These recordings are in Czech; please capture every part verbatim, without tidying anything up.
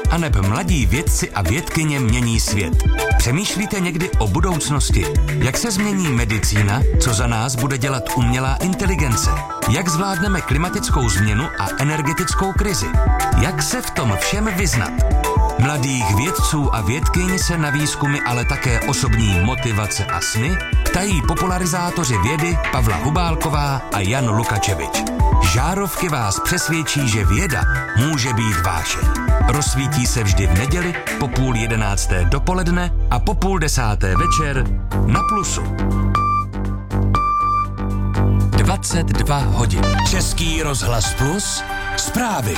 aneb mladí vědci a vědkyně mění svět. Přemýšlíte někdy o budoucnosti? Jak se změní medicína? Co za nás bude dělat umělá inteligence? Jak zvládneme klimatickou změnu a energetickou krizi? Jak se v tom všem vyznat? Mladých vědců a vědkyň se na výzkumy, ale také osobní motivace a sny ptají popularizátoři vědy Pavla Hubálková a Jan Lukačevič. Žárovky vás přesvědčí, že věda může být vášeň. Rozsvítí se vždy v neděli po půl jedenácté dopoledne a po půl desáté večer na Plusu. dvacet dva hodin. Český rozhlas Plus. Zprávy.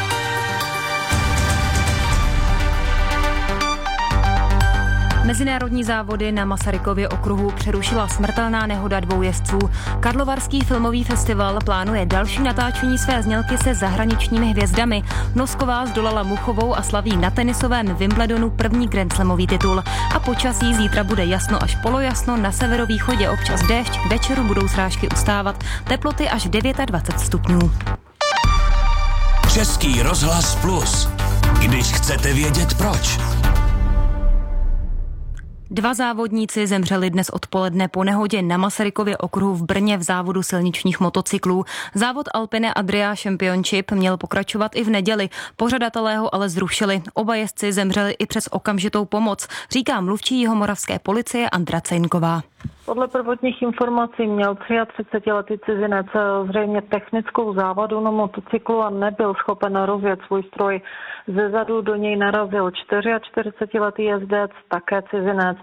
Mezinárodní závody na Masarykově okruhu přerušila smrtelná nehoda dvou jezdců. Karlovarský filmový festival plánuje další natáčení své znělky se zahraničními hvězdami. Nosková zdolala Muchovou a slaví na tenisovém Wimbledonu první grandslamový titul. A počasí zítra bude jasno až polojasno, na severovýchodě občas déšť, k večeru budou srážky ustávat. Teploty až dvacet devět stupňů. Český rozhlas Plus. Když chcete vědět proč. Dva závodníci zemřeli dnes odpoledne po nehodě na Masarykově okruhu v Brně v závodu silničních motocyklů. Závod Alpine Adria Championship měl pokračovat i v neděli. Pořadatelé ho ale zrušili. Oba jezdci zemřeli i přes okamžitou pomoc, říká mluvčí jihomoravské policie Andra Cejnková. Podle prvotních informací měl třiatřicetiletý cizinec zřejmě technickou závadu na motocyklu a nebyl schopen rozjet svůj stroj. Zezadu do něj narazil čtyřiačtyřicetiletý jezdec, také cizinec.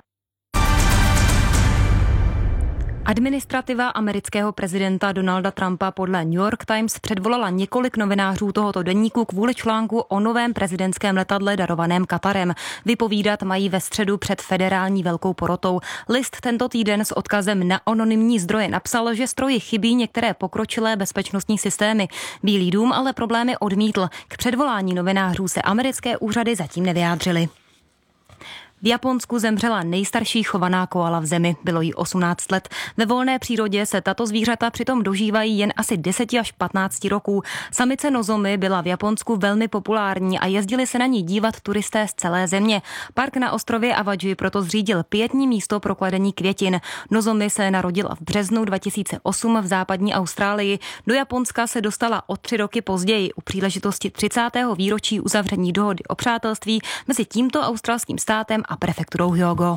Administrativa amerického prezidenta Donalda Trumpa podle New York Times předvolala několik novinářů tohoto deníku kvůli článku o novém prezidentském letadle darovaném Katarem. Vypovídat mají ve středu před federální velkou porotou. List tento týden s odkazem na anonymní zdroje napsal, že stroji chybí některé pokročilé bezpečnostní systémy. Bílý dům ale problémy odmítl. K předvolání novinářů se americké úřady zatím nevyjádřily. V Japonsku zemřela nejstarší chovaná koala v zemi, bylo jí osmnáct let. Ve volné přírodě se tato zvířata přitom dožívají jen asi deset až patnáct roků. Samice Nozomi byla v Japonsku velmi populární a jezdili se na ní dívat turisté z celé země. Park na ostrově Awaji proto zřídil pietní místo pro kladení květin. Nozomi se narodila v březnu dva tisíce osm v západní Austrálii. Do Japonska se dostala o tři roky později u příležitosti třicátého výročí uzavření dohody o přátelství mezi tímto australským státem a prefekturou Hyogo.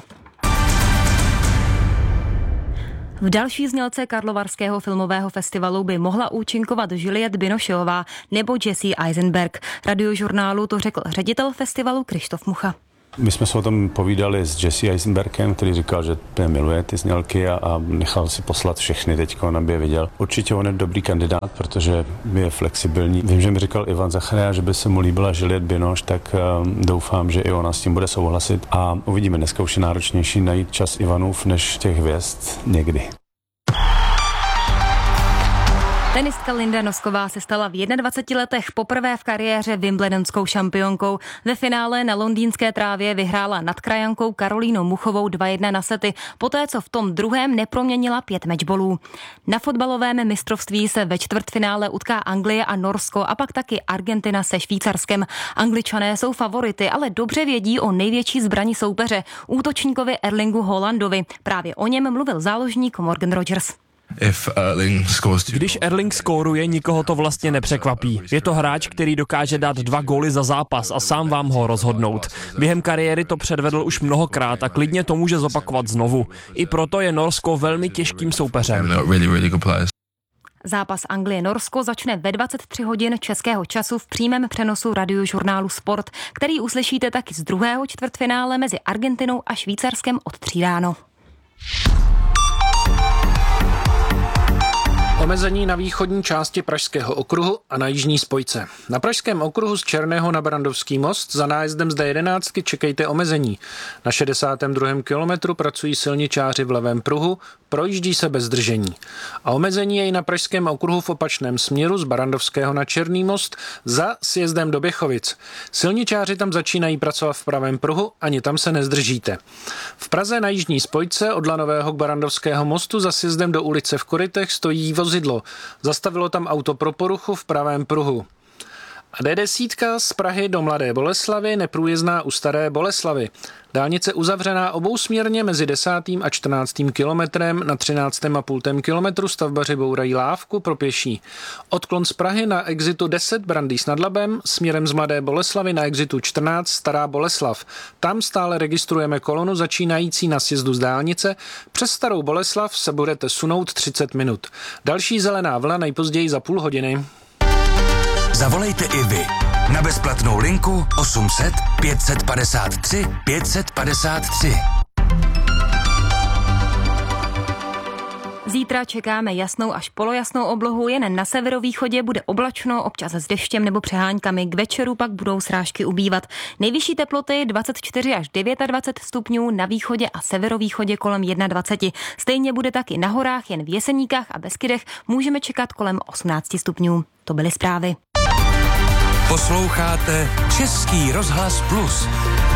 V další znělce Karlovarského filmového festivalu by mohla účinkovat Juliette Binocheová nebo Jesse Eisenberg. Radiožurnálu to řekl ředitel festivalu Krištof Mucha. My jsme se o tom povídali s Jesse Eisenbergem, který říkal, že miluje ty znělky a, a nechal si poslat všechny teďko, on by je viděl. Určitě on je dobrý kandidát, protože je flexibilní. Vím, že mi říkal Ivan Zacharia, že by se mu líbila Juliette Binoche, tak um, doufám, že i ona s tím bude souhlasit a uvidíme. Dneska už je náročnější najít čas Ivanův než těch hvězd někdy. Tenistka Linda Nosková se stala v dvaceti jedné letech poprvé v kariéře wimbledonskou šampionkou. Ve finále na londýnské trávě vyhrála nad krajankou Karolínou Muchovou dva jedna na sety, poté co v tom druhém neproměnila pět matchballů. Na fotbalovém mistrovství se ve čtvrtfinále utká Anglie a Norsko a pak taky Argentina se Švýcarskem. Angličané jsou favority, ale dobře vědí o největší zbrani soupeře, útočníkovi Erlingu Haalandovi. Právě o něm mluvil záložník Morgan Rogers. Když Erling skóruje, nikoho to vlastně nepřekvapí. Je to hráč, který dokáže dát dva góly za zápas a sám vám ho rozhodnout. Během kariéry to předvedl už mnohokrát a klidně to může zopakovat znovu. I proto je Norsko velmi těžkým soupeřem. Zápas Anglie-Norsko začne ve dvacet tři hodin českého času v přímém přenosu radiožurnálu Sport, který uslyšíte taky z druhého čtvrtfinále mezi Argentinou a Švýcarskem od tří ráno. Omezení na východní části Pražského okruhu a na jižní spojce. Na Pražském okruhu z Černého na Barandovský most za nájezdem z D jedenáct čekejte omezení. Na šedesátém druhém kilometru pracují silničáři v levém pruhu, projíždí se bez zdržení. A omezení je i na Pražském okruhu v opačném směru z Barandovského na Černý most za sjezdem do Běchovic. Silničáři tam začínají pracovat v pravém pruhu, ani tam se nezdržíte. V Praze na jižní spojce od Lanového k Barandovského mostu za sjezdem do ulice v Korytech stojí vozidlo. Zastavilo tam auto pro poruchu v pravém pruhu. A D deset z Prahy do Mladé Boleslavi neprůjezdná u Staré Boleslavy. Dálnice uzavřená obousměrně mezi desátým a čtrnáctým kilometrem, na třináctém a půl kilometru stavbaři bourají lávku pro pěší. Odklon z Prahy na exitu deset Brandýs nad Labem, směrem z Mladé Boleslavy na exitu čtrnáct Stará Boleslav. Tam stále registrujeme kolonu začínající na sjezdu z dálnice. Přes Starou Boleslav se budete sunout třicet minut. Další zelená vlna nejpozději za půl hodiny. Zavolejte i vy na bezplatnou linku osm set pět set padesát tři pět set padesát tři. Zítra čekáme jasnou až polojasnou oblohu, jen na severovýchodě bude oblačno, občas s deštěm nebo přeháňkami, k večeru pak budou srážky ubývat. Nejvyšší teploty dvacet čtyři až dvacet devět stupňů, na východě a severovýchodě kolem dvacet jedna. Stejně bude taky na horách, jen v Jeseníkách a Beskydech můžeme čekat kolem osmnáct stupňů. To byly zprávy. Posloucháte Český rozhlas Plus.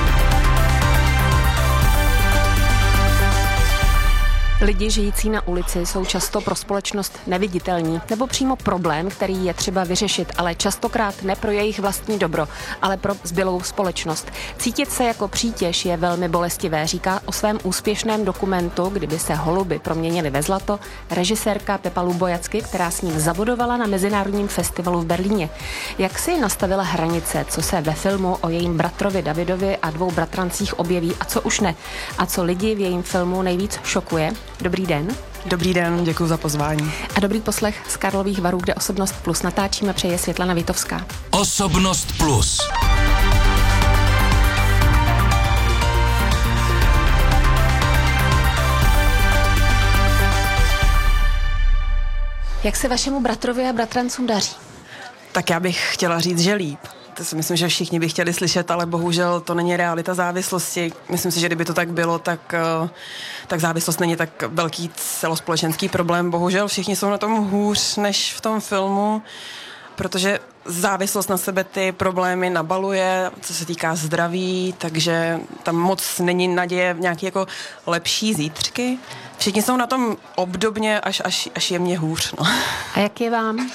Lidi žijící na ulici jsou často pro společnost neviditelní nebo přímo problém, který je třeba vyřešit, ale častokrát ne pro jejich vlastní dobro, ale pro zbylou společnost. Cítit se jako přítěž je velmi bolestivé, říká o svém úspěšném dokumentu Kdyby se holuby proměnily ve zlato režisérka Pepa Lubojacky, která s ním zabodovala na Mezinárodním festivalu v Berlíně. Jak si nastavila hranice, co se ve filmu o jejím bratrovi Davidovi a dvou bratrancích objeví a co už ne? A co lidi v jejím filmu nejvíc šokuje? Dobrý den. Dobrý den, děkuji za pozvání. A dobrý poslech z Karlových Varů, kde Osobnost Plus natáčíme, přeje Světlana Vitovská. Osobnost Plus. Jak se vašemu bratrovi a bratrancům daří? Tak já bych chtěla říct, že líp. To si myslím, že všichni by chtěli slyšet, ale bohužel to není realita závislosti. Myslím si, že kdyby to tak bylo, tak, tak závislost není tak velký celospolečenský problém. Bohužel všichni jsou na tom hůř než v tom filmu, protože závislost na sebe ty problémy nabaluje, co se týká zdraví, takže tam moc není naděje v nějaké jako lepší zítřky. Všichni jsou na tom obdobně až, až, až jemně hůř. No. A jak je vám?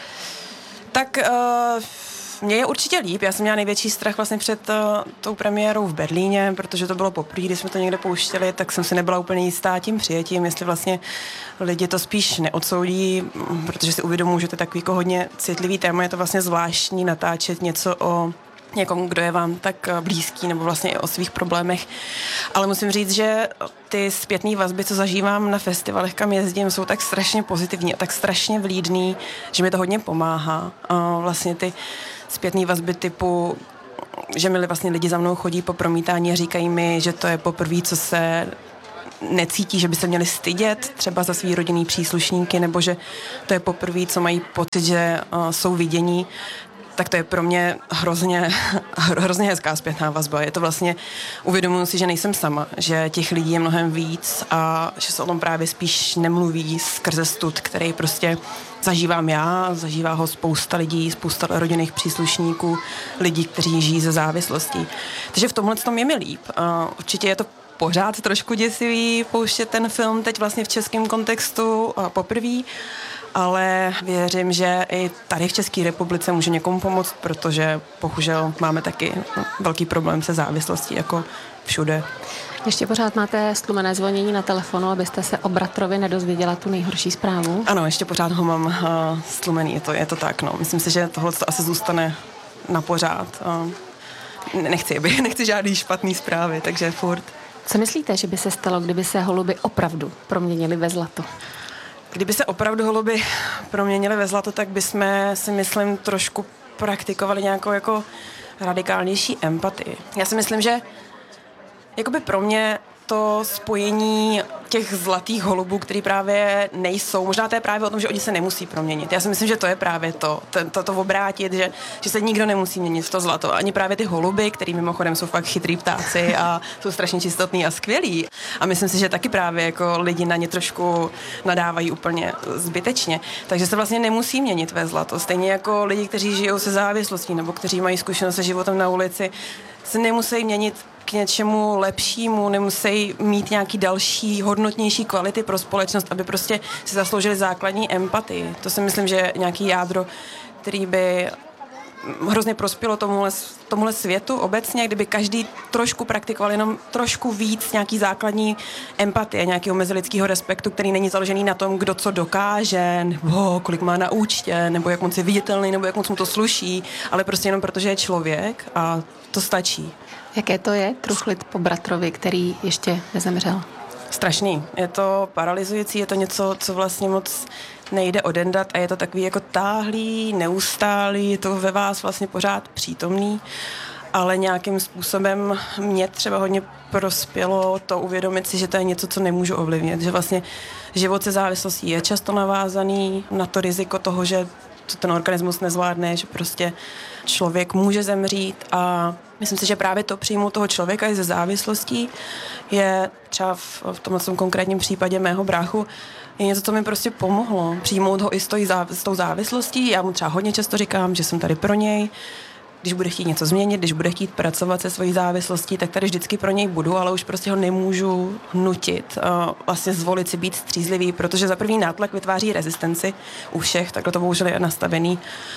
Tak... Uh, Mně je určitě líp, já jsem měla největší strach vlastně před uh, tou premiérou v Berlíně, protože to bylo poprvé, když jsme to někde pouštěli, tak jsem si nebyla úplně jistá tím přijetím, jestli vlastně lidi to spíš neodsoudí, protože si uvědomuji, že to je takový jako hodně citlivý téma, je to vlastně zvláštní natáčet něco o někomu, kdo je vám tak blízký, nebo vlastně i o svých problémech. Ale musím říct, že ty zpětné vazby, co zažívám na festivalech, kam jezdím, jsou tak strašně pozitivní a tak strašně vlídný, že mi to hodně pomáhá. A vlastně ty zpětné vazby typu, že mi vlastně lidi za mnou chodí po promítání a říkají mi, že to je poprvé, co se necítí, že by se měli stydět třeba za svý rodinný příslušníky, nebo že to je poprvé, co mají pocit, že uh, jsou vidění, tak to je pro mě hrozně, hrozně hezká zpětná vazba. Je to vlastně, uvědomuji si, že nejsem sama, že těch lidí je mnohem víc a že se o tom právě spíš nemluví skrze stud, který prostě zažívám já, zažívá ho spousta lidí, spousta rodinných příslušníků, lidí, kteří žijí ze závislostí. Takže v tomhle tom je mi líp. Určitě je to pořád trošku děsivý pouštět ten film teď vlastně v českém kontextu poprvé, ale věřím, že i tady v České republice může někomu pomoct, protože bohužel máme taky velký problém se závislostí, jako všude. Ještě pořád máte stlumené zvonění na telefonu, abyste se o bratrovi nedozvěděla tu nejhorší zprávu? Ano, ještě pořád ho mám uh, stlumený, je to, je to tak, no. Myslím si, že tohle to asi zůstane na pořád. Uh, nechci, nechci žádný špatný zprávy, takže furt. Co myslíte, že by se stalo, kdyby se holuby opravdu proměnily ve zlato? Kdyby se opravdu holuby proměnily ve zlato, tak bychom si myslím trošku praktikovali nějakou jako radikálnější empatii. Já si myslím, že jakoby pro mě to spojení těch zlatých holubů, který právě nejsou, možná to je právě o tom, že oni se nemusí proměnit. Já si myslím, že to je právě to, to, to, to obrátit, že, že se nikdo nemusí měnit v to zlato. Ani právě ty holuby, který mimochodem jsou fakt chytrý ptáci a jsou strašně čistotný a skvělí. A myslím si, že taky právě jako lidi na ně trošku nadávají úplně zbytečně. Takže se vlastně nemusí měnit ve zlato. Stejně jako lidi, kteří žijou se závislostí nebo kteří mají zkušenost se životem na ulici, se nemusí měnit k něčemu lepšímu, nemusí mít nějaký další, hodnotnější kvality pro společnost, aby prostě si zasloužili základní empatii. To si myslím, že je nějaký jádro, který by hrozně prospělo tomuhle, tomuhle světu obecně, kdyby každý trošku praktikoval jenom trošku víc nějaký základní empatie, nějakého mezilidského respektu, který není založený na tom, kdo co dokáže, nebo kolik má na účtě, nebo jak moc je viditelný, nebo jak moc mu to sluší, ale prostě jenom protože je člověk a to stačí. Jaké to je truchlit po bratrovi, který ještě nezemřel? Strašný. Je to paralyzující, je to něco, co vlastně moc nejde odendat a je to takový jako táhlý, neustálý, je to ve vás vlastně pořád přítomný, ale nějakým způsobem mě třeba hodně prospělo to uvědomit si, že to je něco, co nemůžu ovlivnit, že vlastně život se závislostí je často navázaný na to riziko toho, že to ten organismus nezvládne, že prostě člověk může zemřít a myslím si, že právě to přijmout toho člověka i ze závislostí je třeba v, v tomhle konkrétním případě mého bráchu je něco, co mi prostě pomohlo. Přijmout ho i s, záv- s tou závislostí. Já mu třeba hodně často říkám, že jsem tady pro něj. Když bude chtít něco změnit, když bude chtít pracovat se svojí závislostí, tak tady vždycky pro něj budu, ale už prostě ho nemůžu nutit. Vlastně zvolit si být střízlivý, protože za první nátlak vytváří rezistenci u všech, takhle to bohužel je nastavený.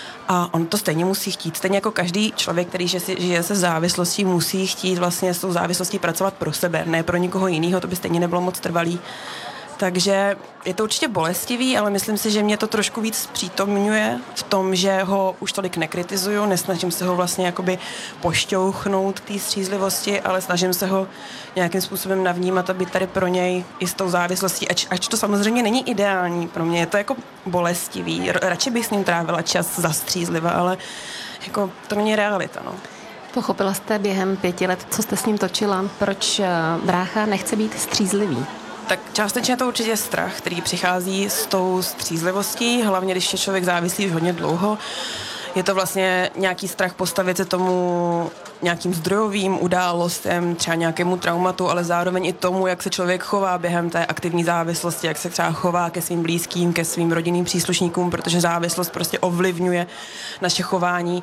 A on to stejně musí chtít. Stejně jako každý člověk, který žije se závislostí, musí chtít vlastně s tou závislostí pracovat pro sebe, ne pro nikoho jiného, to by stejně nebylo moc trvalý. Takže je to určitě bolestivý, ale myslím si, že mě to trošku víc přítomňuje v tom, že ho už tolik nekritizuju, nesnažím se ho vlastně jakoby pošťouchnout k té střízlivosti, ale snažím se ho nějakým způsobem navnímat a být tady pro něj i s tou závislostí, ač, ač to samozřejmě není ideální pro mě, je to jako bolestivý, radši bych s ním trávila čas za střízliva, ale jako to není realita, no. Pochopila jste během pěti let, co jste s ním točila, proč brácha nechce být střízlivý? Tak částečně to určitě je strach, který přichází s tou střízlivostí, hlavně když je člověk závislý už hodně dlouho. Je to vlastně nějaký strach postavit se tomu nějakým zdrojovým událostem, třeba nějakému traumatu, ale zároveň i tomu, jak se člověk chová během té aktivní závislosti, jak se třeba chová ke svým blízkým, ke svým rodinným příslušníkům, protože závislost prostě ovlivňuje naše chování.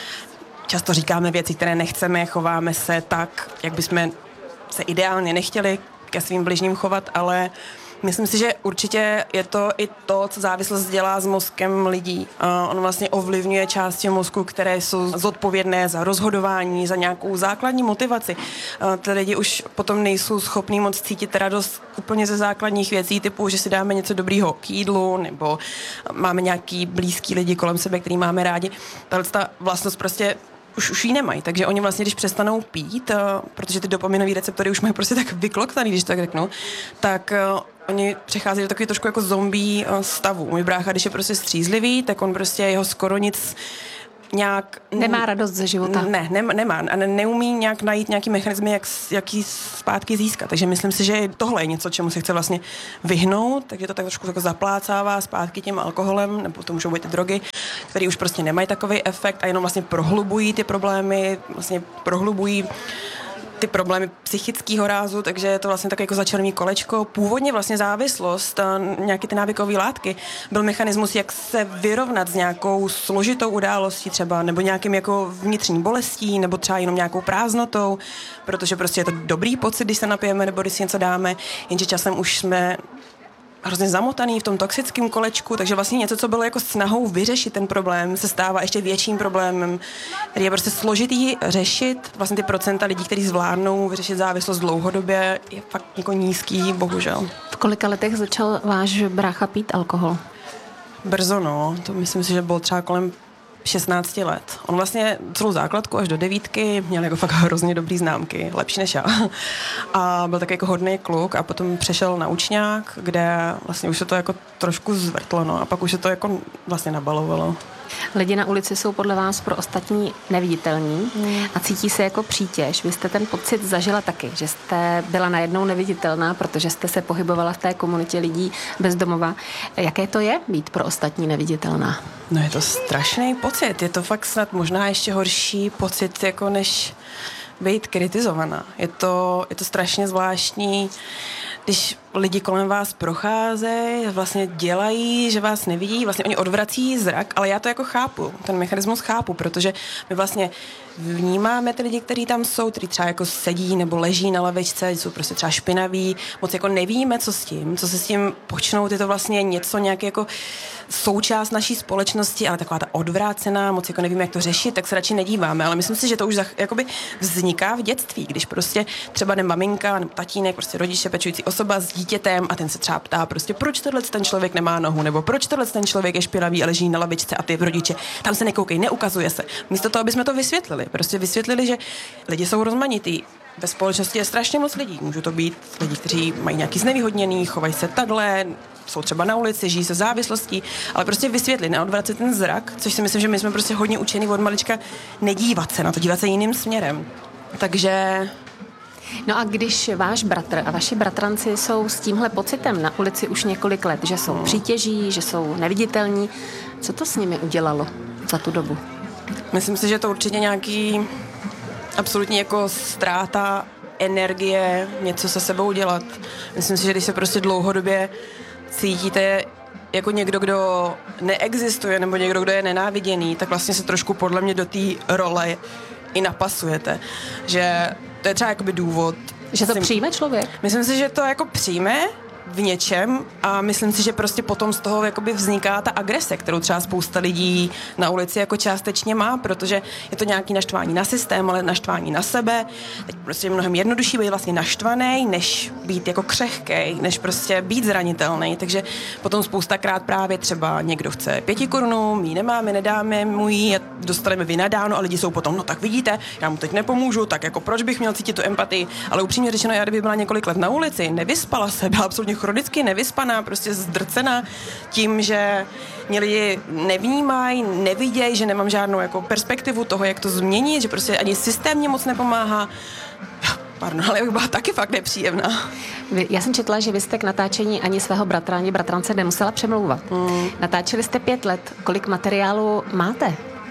Často říkáme věci, které nechceme, chováme se tak, jak bychom se ideálně nechtěli ke svým bližním chovat, ale myslím si, že určitě je to i to, co závislost dělá s mozkem lidí. Uh, on vlastně ovlivňuje části mozku, které jsou zodpovědné za rozhodování, za nějakou základní motivaci. Uh, ty lidi už potom nejsou schopní moc cítit radost úplně ze základních věcí, typu, že si dáme něco dobrýho k jídlu, nebo máme nějaký blízký lidi kolem sebe, který máme rádi. Tahle ta vlastnost prostě už, už ji nemají, takže oni vlastně, když přestanou pít, uh, protože ty dopaminové receptory už mají prostě tak vykloktaný, když tak řeknu, tak uh, oni přechází do takový trošku jako zombie uh, stavu. Můj brácha, když je prostě střízlivý, tak on prostě jeho skoro nic nějak... Nemá radost ze života. Ne, ne nemá. A ne, neumí nějak najít nějaký mechanizmy, jak, jak jí zpátky získat. Takže myslím si, že tohle je něco, čemu se chce vlastně vyhnout, takže to tak trošku jako zaplácává zpátky tím alkoholem, nebo to můžou být ty drogy, které už prostě nemají takový efekt a jenom vlastně prohlubují ty problémy, vlastně prohlubují ty problémy psychického rázu, takže je to vlastně tak jako začarný kolečko. Původně vlastně závislost, nějaké ty návykové látky, byl mechanismus, jak se vyrovnat s nějakou složitou událostí třeba, nebo nějakým jako vnitřní bolestí, nebo třeba jenom nějakou prázdnotou, protože prostě je to dobrý pocit, když se napijeme, nebo když si něco dáme, jenže časem už jsme hrozně zamotaný v tom toxickém kolečku, takže vlastně něco, co bylo jako snahou vyřešit ten problém, se stává ještě větším problémem, který je prostě složitý řešit. Vlastně ty procenta lidí, kteří zvládnou vyřešit závislost dlouhodobě, je fakt jako nízký, bohužel. V kolika letech začal váš brácha pít alkohol? Brzo, no. To myslím si, že bylo třeba kolem šestnáct let. On vlastně celou základku až do devítky měl jako fakt hrozně dobrý známky, lepší než já. A byl taky jako hodný kluk a potom přešel na učňák, kde vlastně už se to jako trošku zvrtlo, no. A pak už se to jako vlastně nabalovalo. Lidi na ulici jsou podle vás pro ostatní neviditelní mm. a cítí se jako přítěž. Vy jste ten pocit zažila taky, že jste byla najednou neviditelná, protože jste se pohybovala v té komunitě lidí bez domova. Jaké to je být pro ostatní neviditelná? No je to strašný pocit. Je to fakt snad možná ještě horší pocit, jako než být kritizovaná. Je to, je to strašně zvláštní, když lidi kolem vás procházejí, vlastně dělají, že vás nevidí, vlastně oni odvrací zrak, ale já to jako chápu, ten mechanismus chápu, protože my vlastně vnímáme ty lidi, kteří tam jsou, kteří třeba jako sedí nebo leží na lavičce, jsou prostě třeba špinaví, moc jako nevíme, co s tím, co se s tím počnout, je to vlastně něco nějaký jako součást naší společnosti, ale taková ta odvrácená, moc jako nevíme, jak to řešit, tak se radši nedíváme, ale myslím si, že to už jakoby vzniká v dětství, když prostě třeba jde maminka nebo tatínek, prostě rodiče, pečující osoba s dítětem a ten se třeba ptá prostě, proč tenhle ten člověk nemá nohu, nebo proč tenhle ten člověk je špinavý a leží na lavičce a ty rodiče, tam se nekoukej, neukazuje se. Místo toho, aby jsme to vysvětlili, prostě vysvětlili, že lidi jsou rozmanitý. Ve společnosti je strašně moc lidí. Můžou to být lidi, kteří mají nějaký znevýhodněný, chovají se takhle, jsou třeba na ulici, žijí se závislostí, ale prostě vysvětlit, neodvracet ten zrak, což si myslím, že my jsme prostě hodně učení od malička nedívat se na to, dívat se jiným směrem. Takže... No a když váš bratr a vaši bratranci jsou s tímhle pocitem na ulici už několik let, že jsou hmm. přítěží, že jsou neviditelní, co to s nimi udělalo za tu dobu? Myslím si, že to určitě nějaký absolutní jako ztráta energie, něco se sebou dělat. Myslím si, že když se prostě dlouhodobě cítíte jako někdo, kdo neexistuje, nebo někdo, kdo je nenáviděný, tak vlastně se trošku podle mě do té role i napasujete. Že to je třeba jakoby důvod. Že to si... přijme člověk? Myslím si, že to jako přijme v něčem a myslím si, že prostě potom z toho jakoby vzniká ta agrese, kterou třeba spousta lidí na ulici jako částečně má, protože je to nějaký naštvání na systém, ale naštvání na sebe. Teď prostě je mnohem jednodušší být vlastně naštvaný, než být jako křehkej, než prostě být zranitelný. Takže potom spoustakrát právě třeba někdo chce pěti korunů, my ji nemáme, nedáme mu ji a dostaneme vynadáno a lidi jsou potom, no tak vidíte, já mu teď nepomůžu, tak jako proč bych měl cítit tu empatii, ale upřímně řečeno, já kdyby byla několik let na ulici, nevyspala se, byla absolutně chronicky nevyspaná, prostě zdrcená tím, že mě lidi nevnímají, nevidějí, že nemám žádnou jako perspektivu toho, jak to změnit, že prostě ani systém mě moc nepomáhá. Pardon, ale bych byla taky fakt nepříjemná. Já jsem četla, že vy jste k natáčení ani svého bratra, ani bratrance nemusela přemlouvat. Mm. Natáčeli jste pět let. Kolik materiálu máte?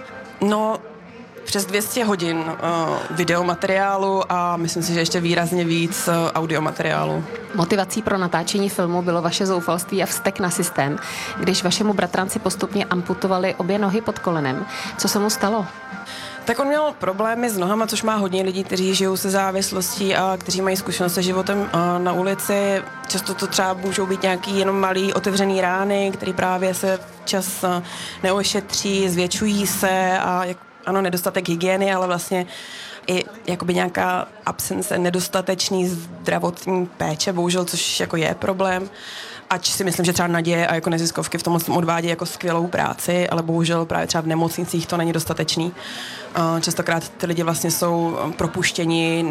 No, přes dvě stě hodin uh, videomateriálu a myslím si, že ještě výrazně víc uh, audiomateriálu. Motivací pro natáčení filmu bylo vaše zoufalství a vztek na systém, když vašemu bratranci postupně amputovali obě nohy pod kolenem. Co se mu stalo? Tak on měl problémy s nohama, což má hodně lidí, kteří žijou se závislostí a kteří mají zkušenost se životem uh, na ulici. Často to třeba můžou být nějaký jenom malý otevřený rány, které právě se včas uh, neošetří, zvětšují se a jak ano, nedostatek hygieny, ale vlastně i jakoby nějaká absence nedostatečný zdravotní péče, bohužel, což jako je problém. Ač si myslím, že třeba Naděje a jako neziskovky v tom odvádí jako skvělou práci, ale bohužel právě třeba v nemocnicích to není dostatečný. Častokrát ty lidi vlastně jsou propuštěni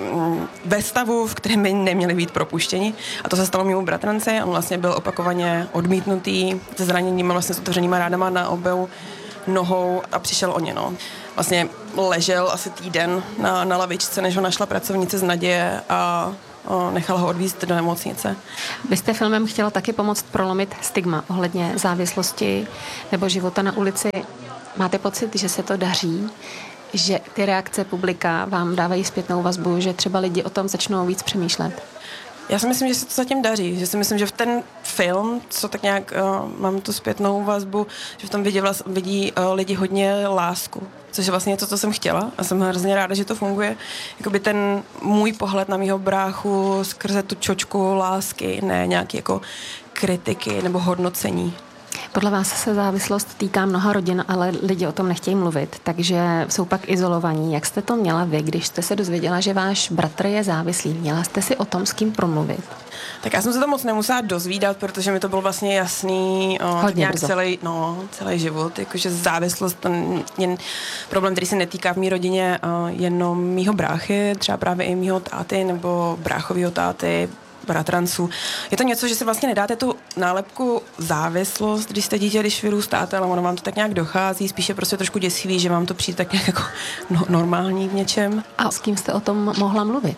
ve stavu, v kterém by neměli být propuštěni. A to se stalo mému bratranci. On vlastně byl opakovaně odmítnutý se zraněníma, vlastně s otevřenýma ránama na obou nohou a přišel o ně, no. Vlastně ležel asi týden na, na lavičce, než ho našla pracovnice z Naděje a o, nechala ho odvízt do nemocnice. Vy jste filmem chtěla taky pomoct prolomit stigma ohledně závislosti nebo života na ulici. Máte pocit, že se to daří? Že ty reakce publika vám dávají zpětnou vazbu, že třeba lidi o tom začnou víc přemýšlet? Já si myslím, že se to zatím daří, že si myslím, že v ten film, co tak nějak uh, mám tu zpětnou vazbu, že v tom vidí, vlast, vidí uh, lidi hodně lásku, což je vlastně to, co jsem chtěla a jsem hrozně ráda, že to funguje. Jakoby ten můj pohled na mýho bráchu skrze tu čočku lásky, ne nějaký jako kritiky nebo hodnocení. Podle vás se závislost týká mnoha rodin, ale lidi o tom nechtějí mluvit, takže jsou pak izolovaní. Jak jste to měla vy, když jste se dozvěděla, že váš bratr je závislý? Měla jste si o tom s kým promluvit? Tak já jsem se to moc nemusela dozvídat, protože mi to bylo vlastně jasný o, nějak celý, no, celý život. Jakože závislost, ten jen problém, který se netýká v mý rodině o, jenom mýho bráchy, třeba právě i mýho táty nebo bráchovýho táty, bratranců. Je to něco, že si vlastně nedáte tu nálepku závislost, když jste dítě, když vyrůstáte, ale ono vám to tak nějak dochází, spíše prostě trošku děsivý, že vám to přijde tak nějak jako no, normální v něčem. A s kým jste o tom mohla mluvit?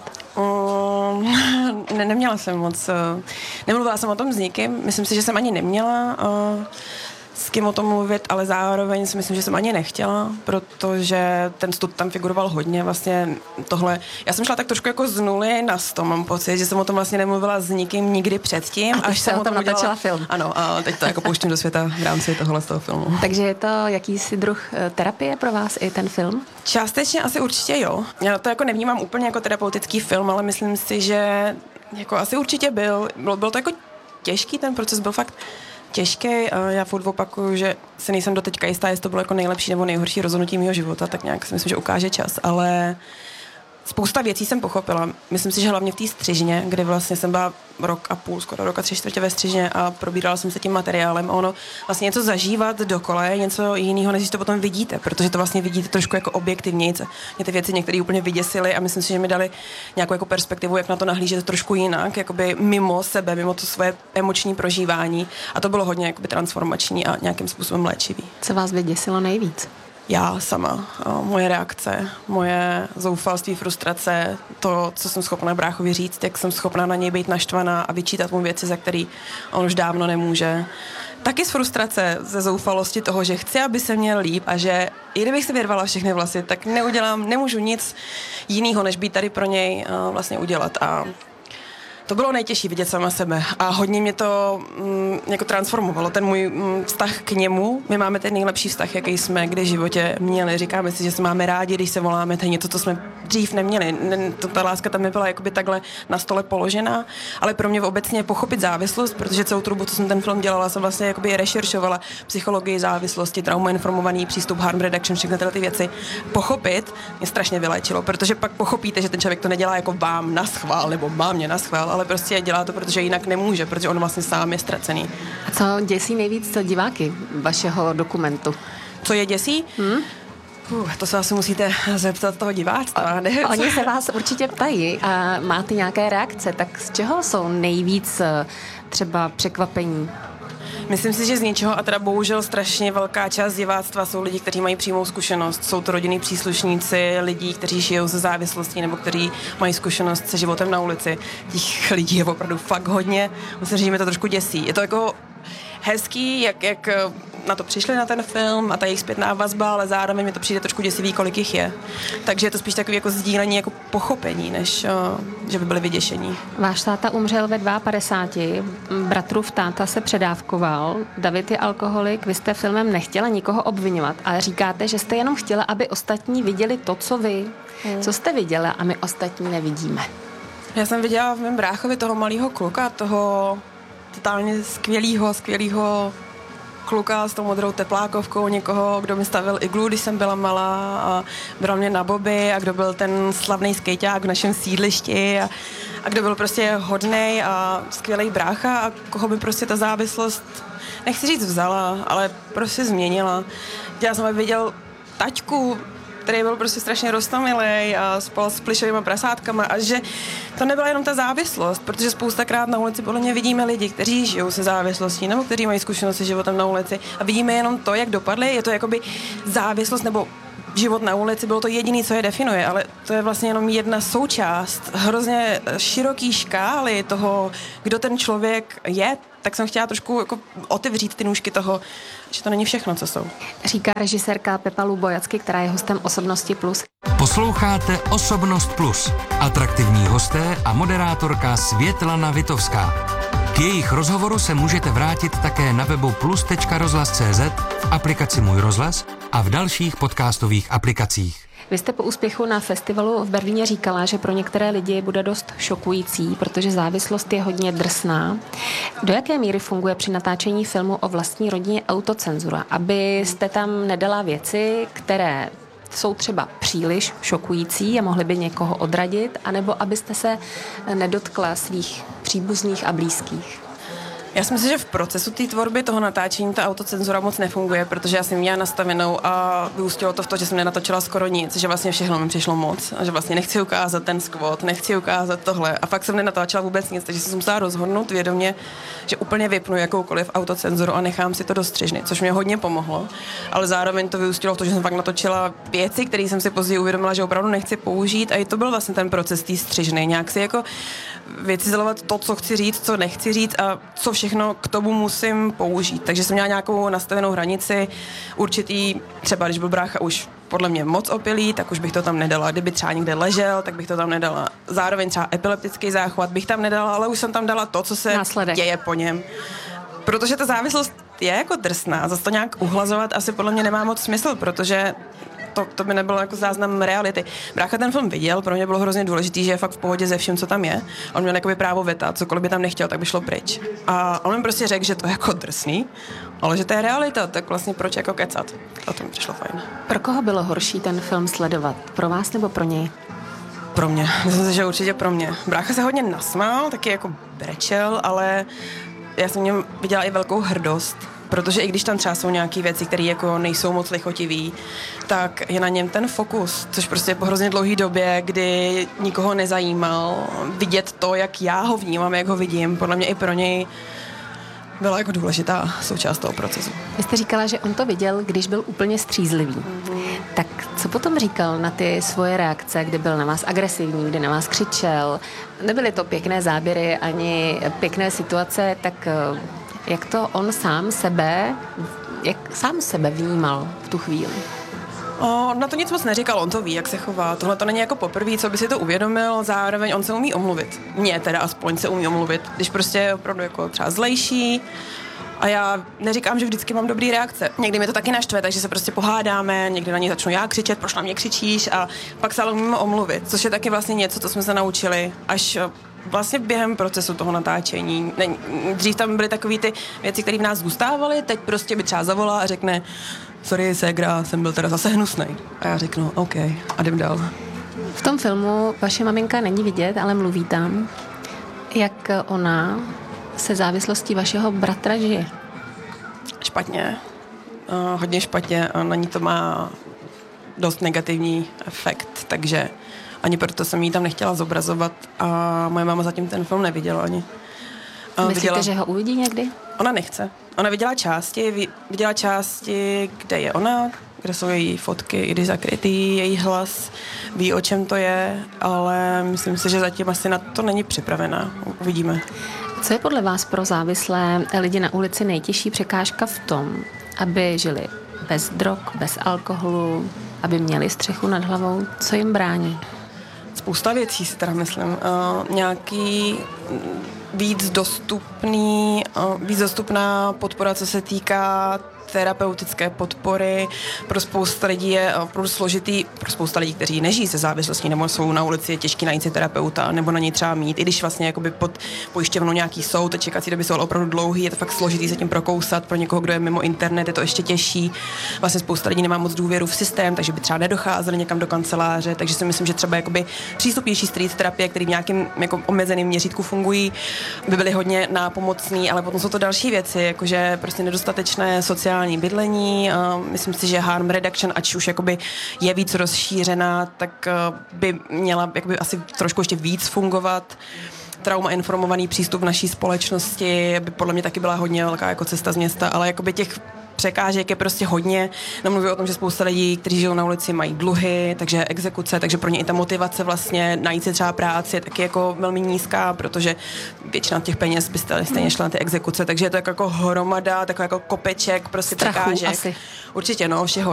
Um, ne, neměla jsem moc, uh, nemluvila jsem o tom s nikým, myslím si, že jsem ani neměla uh, s kým o tom mluvit, ale zároveň si myslím, že jsem ani nechtěla, protože ten stud tam figuroval hodně, vlastně tohle. Já jsem šla tak trošku jako z nuly na sto, mám pocit, že jsem o tom vlastně nemluvila s nikým nikdy předtím. A až jsem o tom natočila udělala... film. Ano, a teď to jako pouštím do světa v rámci tohle z toho filmu. Takže je to jakýsi druh terapie pro vás i ten film? Částečně asi určitě jo. Já to jako nevnímám úplně jako terapeutický film, ale myslím si, že jako asi určitě byl. Bylo, bylo to jako těžký, ten proces byl fakt těžký. Já furt opakuju, že se nejsem doteďka jistá, jestli to bylo jako nejlepší nebo nejhorší rozhodnutí mého života, tak nějak si myslím, že ukáže čas, ale spousta věcí jsem pochopila. Myslím si, že hlavně v té střižně, kde vlastně jsem byla rok a půl, skoro rok a tři čtvrtě ve střižně a probírala jsem se tím materiálem. A ono vlastně něco zažívat dokola je něco jiného, než to potom vidíte, protože to vlastně vidíte trošku jako objektivně. Mě ty věci některé úplně vyděsily a myslím si, že mi dali nějakou jako perspektivu, jak na to nahlížet trošku jinak, jakoby mimo sebe, mimo to svoje emoční prožívání. A to bylo hodně jakoby transformační a nějakým způsobem léčivý. Co vás vyděsilo nejvíc? Já sama, moje reakce, moje zoufalství, frustrace, to, co jsem schopná bráchovi říct, jak jsem schopná na něj být naštvaná a vyčítat mu věci, za který on už dávno nemůže. Taky z frustrace, ze zoufalosti toho, že chci, aby se měl líp a že i kdybych si vyrvala všechny vlasy, tak neudělám, nemůžu nic jiného, než být tady pro něj vlastně udělat. A to bylo nejtěžší vidět sama sebe a hodně mě to mm, jako transformovalo, ten můj mm, vztah k němu. My máme ten nejlepší vztah, jaký jsme kdy v životě měli. Říkáme si, že se máme rádi, když se voláme, to je něco, co jsme dřív neměli. To, ta láska tam nebyla jakoby takhle na stole položená, ale pro mě obecně pochopit závislost, protože celou tu dobu, co jsem ten film dělala, jsem vlastně jakoby rešeršovala psychologii závislosti, traumainformovaný přístup, harm reduction, všechny tyhle ty věci. Pochopit mě strašně vyléčilo, protože pak pochopíte, že ten člověk to nedělá jako vám na schvál nebo má mě na schvál, ale prostě dělá to, protože jinak nemůže, protože on vlastně sám je ztracený. A co děsí nejvíc diváky vašeho dokumentu? Co je děsí? Hmm? Uh, to se asi musíte zeptat toho diváctva. Ne? Oni se vás určitě ptají a máte nějaké reakce, tak z čeho jsou nejvíc třeba překvapení? Myslím si, že z něčeho, a teda bohužel strašně velká část diváctva jsou lidi, kteří mají přímou zkušenost. Jsou to rodinní příslušníci lidí, kteří žijou ze závislostí nebo kteří mají zkušenost se životem na ulici. Těch lidí je opravdu fakt hodně. Musím říct, že mě to trošku děsí. Je to jako hezký, jak, jak na to přišli na ten film a ta jejich zpětná vazba, ale zároveň mi to přijde trošku děsivý, kolik jich je. Takže je to spíš takový jako sdílení, jako pochopení, než že by byli vyděšení. Váš táta umřel ve padesáti dva, bratrův táta se předávkoval, David je alkoholik, vy jste filmem nechtěla nikoho obviňovat, ale říkáte, že jste jenom chtěla, aby ostatní viděli to, co vy. Hmm. Co jste viděla a my ostatní nevidíme? Já jsem viděla v mém bráchovi toho malého kluka, toho totálně skvělýho, skvělýho kluka s tou modrou teplákovkou, někoho, kdo mi stavil iglu, když jsem byla malá a bral mě na boby a kdo byl ten slavný skejťák v našem sídlišti a, a kdo byl prostě hodnej a skvělý brácha a koho by prostě ta závislost, nechci říct vzala, ale prostě změnila. Já jsem viděl taťku, který byl prostě strašně roztomilej a spal s plišovýma prasátkama a že to nebyla jenom ta závislost, protože spoustakrát na ulici podle mě vidíme lidi, kteří žijou se závislostí nebo kteří mají zkušenost se životem na ulici a vidíme jenom to, jak dopadli, je to jakoby závislost nebo život na ulici, bylo to jediné, co je definuje, ale to je vlastně jenom jedna součást hrozně široký škály toho, kdo ten člověk je, tak jsem chtěla trošku jako otevřít ty nůžky toho, že to není všechno, co jsou. Říká režisérka Pepa Lubojacky, která je hostem Osobnosti plus. Posloucháte Osobnost plus. Atraktivní hosté a moderátorka Světlana Vitovská. K jejich rozhovoru se můžete vrátit také na webu plus tečka rozhlas tečka cé zet, v aplikaci Můj rozhlas a v dalších podcastových aplikacích. Vy jste po úspěchu na festivalu v Berlíně říkala, že pro některé lidi bude dost šokující, protože závislost je hodně drsná. Do jaké míry funguje při natáčení filmu o vlastní rodině autocenzura? Abyste tam nedala věci, které jsou třeba příliš šokující a mohly by někoho odradit, anebo abyste se nedotkla svých příbuzných a blízkých? Já si myslím, že v procesu té tvorby toho natáčení ta autocenzura moc nefunguje, protože já jsem měla nastavenou a vyústilo to v to, že jsem nenatočila skoro nic, že vlastně všechno mi přišlo moc a že vlastně nechci ukázat ten skvot, nechci ukázat tohle a fakt jsem nenatáčela vůbec nic, takže jsem musela rozhodnout vědomě, že úplně vypnu jakoukoliv autocenzuru a nechám si to do střižny, což mě hodně pomohlo, ale zároveň to vyústilo v to, že jsem fakt natočila věci, které jsem si později uvědomila, že opravdu nechci použít a i to byl vlastně ten proces té střižny, nějak si jako vycizelovat to, co chci říct, co nechci říct a co všechno k tomu musím použít. Takže jsem měla nějakou nastavenou hranici, určitý, třeba když byl brácha už podle mě moc opilý, tak už bych to tam nedala. Kdyby třeba někde ležel, tak bych to tam nedala. Zároveň třeba epileptický záchvat bych tam nedala, ale už jsem tam dala to, co se Následek. děje po něm. Protože ta závislost je jako drsná. Zase to nějak uhlazovat asi podle mě nemá moc smysl, protože to, to by nebylo jako záznam reality. Brácha ten film viděl, pro mě bylo hrozně důležitý, že je fakt v pohodě ze vším, co tam je. On měl jakoby právo veta, cokoliv by tam nechtěl, tak by šlo pryč. A on mi prostě řekl, že to je jako drsný, ale že to je realita, tak vlastně proč jako kecat. A to mi přišlo fajn. Pro koho bylo horší ten film sledovat? Pro vás nebo pro něj? Pro mě. Myslím si, že určitě pro mě. Brácha se hodně nasmál, taky jako brečel, ale já jsem v něm viděla i velkou hrdost. Protože i když tam třeba jsou nějaké věci, které jako nejsou moc lichotivý, tak je na něm ten fokus, což prostě po hrozně dlouhé době, kdy nikoho nezajímal vidět to, jak já ho vnímám, jak ho vidím, podle mě i pro něj byla jako důležitá součást toho procesu. Vy jste říkala, že on to viděl, když byl úplně střízlivý. Mm-hmm. Tak co potom říkal na ty svoje reakce, kdy byl na vás agresivní, kdy na vás křičel? Nebyly to pěkné záběry ani pěkné situace, tak jak to on sám sebe, jak sám sebe vnímal v tu chvíli? O, na to nic moc neříkal, on to ví, jak se chová. Tohle to není jako poprvé, co by si to uvědomil, zároveň on se umí omluvit. Mně teda aspoň se umí omluvit, když prostě je opravdu jako třeba zlejší. A já neříkám, že vždycky mám dobrý reakce. Někdy mi to taky naštve, takže se prostě pohádáme, někdy na něj začnu já křičet, proč na mě křičíš, a pak se ale umíme omluvit, což je taky vlastně něco, co jsme se naučili až vlastně během procesu toho natáčení. Dřív tam byly takové ty věci, které v nás zůstávaly, teď prostě by třeba zavolá a řekne: sorry, ségra, jsem byl teda zase hnusnej. A já řeknu: OK, a jdem dál. V tom filmu vaše maminka není vidět, ale mluví tam. Jak ona se závislostí vašeho bratra žije? Špatně. Uh, hodně špatně. A na ní to má dost negativní efekt, takže ani proto jsem jí tam nechtěla zobrazovat a moje máma zatím ten film neviděla ani. Uh, Myslíte, viděla... že ho uvidí někdy? Ona nechce. Ona viděla části, viděla části, kde je ona, kde jsou její fotky, i když zakrytý, její hlas, ví, o čem to je, ale myslím si, že zatím asi na to není připravená. Uvidíme. Co je podle vás pro závislé lidi na ulici nejtěžší překážka v tom, aby žili bez drog, bez alkoholu, aby měli střechu nad hlavou? Co jim brání? Spousta věcí si teda myslím. Uh, nějaký víc dostupný, uh, víc dostupná podpora, co se týká terapeutické podpory. Pro spousta lidí je opravdu složitý, pro spousta lidí, kteří nežijí se závislostí nebo jsou na ulici, je těžký najít si terapeuta nebo na něj třeba mít. I když vlastně jakoby pod pojišťovnou nějaký soud, ty čekací doby jsou opravdu dlouhý, je to fakt složitý se tím prokousat. Pro někoho, kdo je mimo internet, je to ještě těžší. Vlastně spousta lidí nemá moc důvěru v systém, takže by třeba nedocházeli někam do kanceláře, takže si myslím, že třeba jakoby přístupnější street terapie, které v nějakém jako omezeném měřítku fungují, by byly hodně nápomocný, ale potom jsou to další věci, jakože prostě nedostatečné sociální bydlení. Myslím si, že harm reduction, ať už jakoby je víc rozšířená, tak by měla jakoby asi trošku ještě víc fungovat. Trauma informovaný přístup v naší společnosti by podle mě taky byla hodně velká jako cesta z města, ale jakoby těch překážek je prostě hodně. Nemluví o tom, že spousta lidí, kteří žijou na ulici, mají dluhy, takže exekuce, takže pro ně i ta motivace vlastně najít si třeba práci je taky jako velmi nízká, protože většina těch peněz by stejně šla na ty exekuce, takže je to jako hromada, takový jako kopeček, prostě strachu překážek. Asi. Určitě, no, všeho.